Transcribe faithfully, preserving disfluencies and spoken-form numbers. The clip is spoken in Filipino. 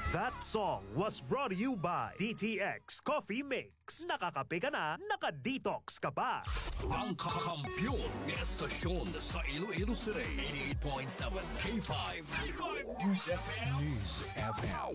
That song was brought to you by D T X Coffee Mix. Nakakape ka na, naka-detox ka pa. Ang kakampiyon ng estasyon sa Iloilo City, eighty-eight point seven K five. K five News F M. News F M.